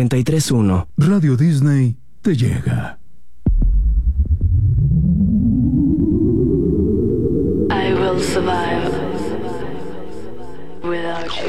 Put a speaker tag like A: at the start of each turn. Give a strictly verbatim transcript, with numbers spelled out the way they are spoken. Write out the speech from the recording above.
A: noventa y tres punto uno.
B: Radio Disney te llega.
C: I will survive without you.